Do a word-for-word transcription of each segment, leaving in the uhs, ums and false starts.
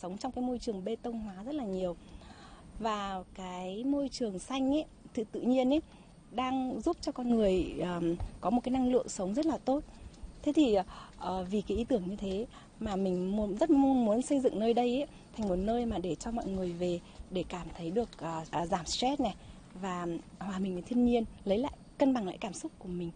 sống trong cái môi trường bê tông hóa rất là nhiều. Và cái môi trường xanh ấy, tự, tự nhiên ấy, đang giúp cho con người um, có một cái năng lượng sống rất là tốt. Thế thì uh, vì cái ý tưởng như thế mà mình muốn, rất mong muốn xây dựng nơi đây ấy, thành một nơi mà để cho mọi người về để cảm thấy được uh, uh, giảm stress này và hòa mình với thiên nhiên, lấy lại cân bằng lại cảm xúc của mình.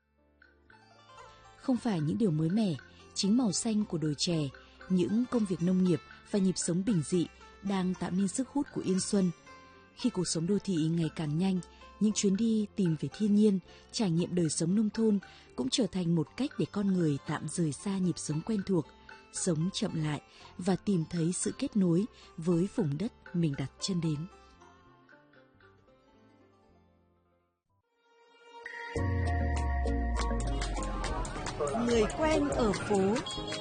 Không phải những điều mới mẻ, chính màu xanh của đồi chè, những công việc nông nghiệp và nhịp sống bình dị đang tạo nên sức hút của Yên Xuân. Khi cuộc sống đô thị ngày càng nhanh, những chuyến đi tìm về thiên nhiên, trải nghiệm đời sống nông thôn cũng trở thành một cách để con người tạm rời xa nhịp sống quen thuộc, sống chậm lại và tìm thấy sự kết nối với vùng đất mình đặt chân đến. Người quen ở phố.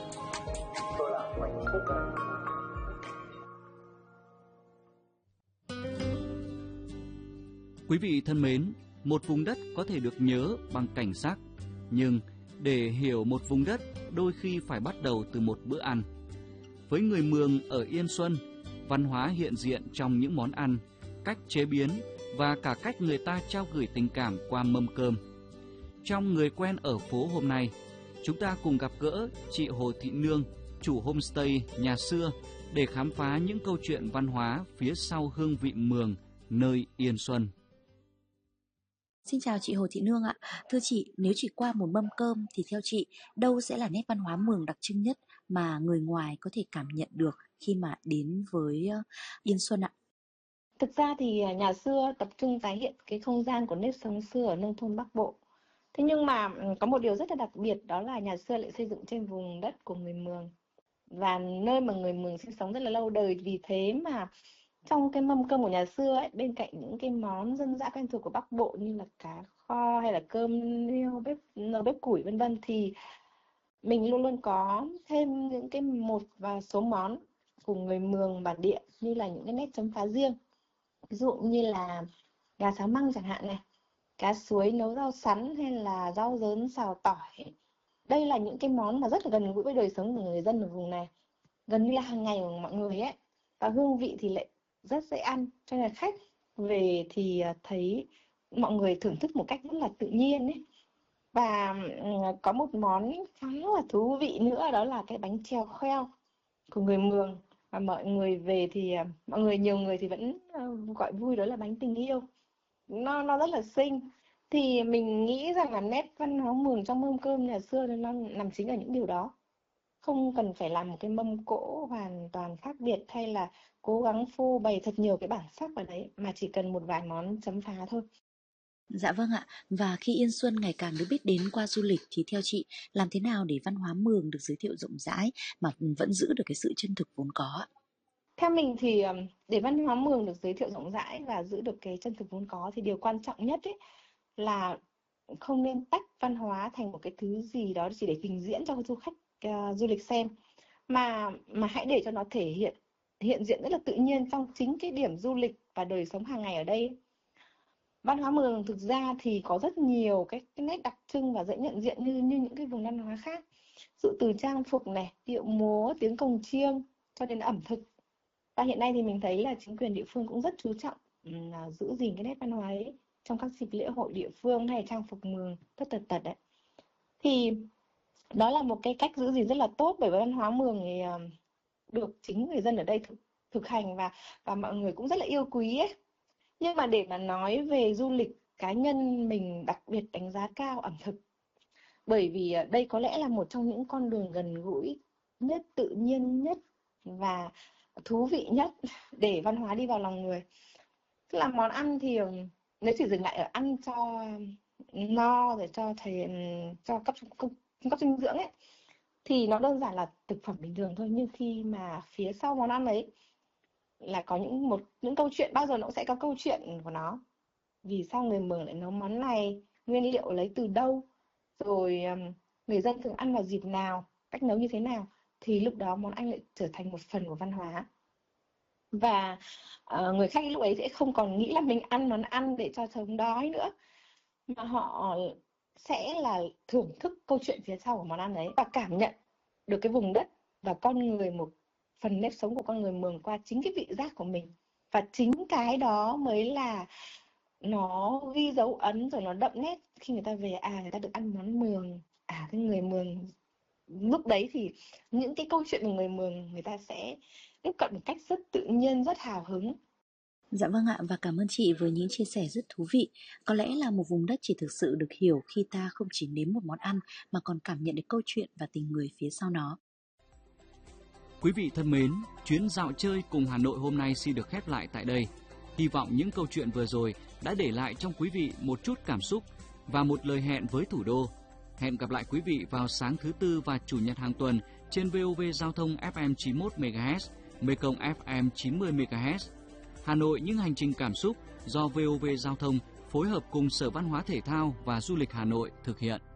Quý vị thân mến, một vùng đất có thể được nhớ bằng cảnh sắc, nhưng để hiểu một vùng đất đôi khi phải bắt đầu từ một bữa ăn. Với người Mường ở Yên Xuân, văn hóa hiện diện trong những món ăn, cách chế biến và cả cách người ta trao gửi tình cảm qua mâm cơm. Trong Người quen ở phố hôm nay, chúng ta cùng gặp gỡ chị Hồ Thị Nương, chủ homestay Nhà Xưa để khám phá những câu chuyện văn hóa phía sau hương vị Mường nơi Yên Xuân. Xin chào chị Hồ Thị Nương ạ. Thưa chị, nếu chỉ qua một mâm cơm thì theo chị, đâu sẽ là nét văn hóa Mường đặc trưng nhất mà người ngoài có thể cảm nhận được khi mà đến với Yên Xuân ạ? Thực ra thì Nhà Xưa tập trung tái hiện cái không gian của nếp sống xưa ở nông thôn Bắc Bộ. Thế nhưng mà có một điều rất là đặc biệt, đó là Nhà Xưa lại xây dựng trên vùng đất của người Mường và nơi mà người Mường sinh sống rất là lâu đời. Vì thế mà trong cái mâm cơm của Nhà Xưa ấy, bên cạnh những cái món dân dã quen thuộc của Bắc Bộ như là cá kho hay là cơm niêu, bếp nồi bếp củi vân vân, thì mình luôn luôn có thêm những cái một và số món của người Mường bản địa như là những cái nét chấm phá riêng. Ví dụ như là gà xào măng chẳng hạn này, cá suối nấu rau sắn hay là rau dớn xào tỏi. Đây là những cái món mà rất là gần gũi với đời sống của người dân ở vùng này, gần như là hàng ngày của mọi người ấy. Và hương vị thì lại rất dễ ăn, cho nên là khách về thì thấy mọi người thưởng thức một cách rất là tự nhiên ấy. Và có một món khá là thú vị nữa, đó là cái bánh trèo khoeo của người Mường. Và mọi người về thì mọi người nhiều người thì vẫn gọi vui đó là bánh tình yêu. Nó nó rất là xinh. Thì mình nghĩ rằng là nét văn hóa Mường trong mâm cơm Nhà Xưa nó nằm chính ở những điều đó. Không cần phải làm một cái mâm cỗ hoàn toàn khác biệt hay là cố gắng phô bày thật nhiều cái bản sắc vào đấy, mà chỉ cần một vài món chấm phá thôi. Dạ vâng ạ, và khi Yên Xuân ngày càng được biết đến qua du lịch thì theo chị, làm thế nào để văn hóa Mường được giới thiệu rộng rãi mà vẫn giữ được cái sự chân thực vốn có ạ? Theo mình thì để văn hóa Mường được giới thiệu rộng rãi và giữ được cái chân thực vốn có thì điều quan trọng nhất ấy là không nên tách văn hóa thành một cái thứ gì đó chỉ để trình diễn cho du khách uh, du lịch xem, mà mà hãy để cho nó thể hiện hiện diện rất là tự nhiên trong chính cái điểm du lịch và đời sống hàng ngày ở đây. Văn hóa Mường thực ra thì có rất nhiều cái, cái nét đặc trưng và dễ nhận diện như như những cái vùng văn hóa khác. Sự từ trang phục này, điệu múa, tiếng cồng chiêng cho đến ẩm thực. Và hiện nay thì mình thấy là chính quyền địa phương cũng rất chú trọng um, giữ gìn cái nét văn hóa ấy trong các dịp lễ hội địa phương hay trang phục Mường tất tật tật đấy. Thì đó là một cái cách giữ gìn rất là tốt, bởi vì văn hóa Mường thì uh, được chính người dân ở đây thực, thực hành và và mọi người cũng rất là yêu quý ấy. Nhưng mà để mà nói về du lịch cá nhân, mình đặc biệt đánh giá cao ẩm thực. Bởi vì đây có lẽ là một trong những con đường gần gũi nhất, tự nhiên nhất và thú vị nhất để văn hóa đi vào lòng người. Tức là món ăn thì nếu chỉ dừng lại ở ăn cho no rồi cho thầy cho cấp cung cấp dinh dưỡng ấy thì nó đơn giản là thực phẩm bình thường thôi, nhưng khi mà phía sau món ăn ấy là có những một những câu chuyện, bao giờ nó cũng sẽ có câu chuyện của nó. Vì sao người Mường lại nấu món này, nguyên liệu lấy từ đâu, rồi người dân thường ăn vào dịp nào, cách nấu như thế nào, thì lúc đó món ăn lại trở thành một phần của văn hóa. Và uh, người khách lúc ấy sẽ không còn nghĩ là mình ăn món ăn để cho sống đói nữa, mà họ sẽ là thưởng thức câu chuyện phía sau của món ăn đấy và cảm nhận được cái vùng đất và con người một phần nếp sống của con người Mường qua chính cái vị giác của mình. Và chính cái đó mới là nó ghi dấu ấn rồi nó đậm nét khi người ta về, à người ta được ăn món Mường, à cái người Mường. Lúc đấy thì những cái câu chuyện của người Mường người ta sẽ tiếp cận một cách rất tự nhiên, rất hào hứng. Dạ vâng ạ, và cảm ơn chị với những chia sẻ rất thú vị. Có lẽ là một vùng đất chỉ thực sự được hiểu khi ta không chỉ nếm một món ăn mà còn cảm nhận được câu chuyện và tình người phía sau nó. Quý vị thân mến, chuyến dạo chơi cùng Hà Nội hôm nay xin được khép lại tại đây. Hy vọng những câu chuyện vừa rồi đã để lại trong quý vị một chút cảm xúc và một lời hẹn với thủ đô. Hẹn gặp lại quý vị vào sáng thứ Tư và Chủ nhật hàng tuần trên vê o vê Giao thông ép em chín mươi mốt mê ga héc, Mekong ép em chín mươi mê ga héc. Hà Nội những hành trình cảm xúc do vê o vê Giao thông phối hợp cùng Sở Văn hóa Thể thao và Du lịch Hà Nội thực hiện.